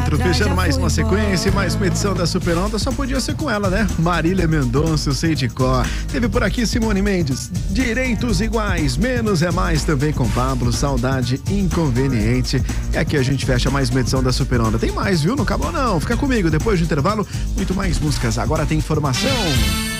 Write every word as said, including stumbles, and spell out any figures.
quatro, fechando mais uma sequência, mais uma edição da Super Onda. Só podia ser com ela, né? Marília Mendonça, eu sei de cor. Teve por aqui Simone Mendes, Direitos Iguais, Menos é Mais, também com Pablo, Saudade Inconveniente. E aqui a gente fecha mais uma edição da Super Onda. Tem mais, viu? Não acabou não. Fica comigo, depois do intervalo, muito mais músicas. Agora tem informação.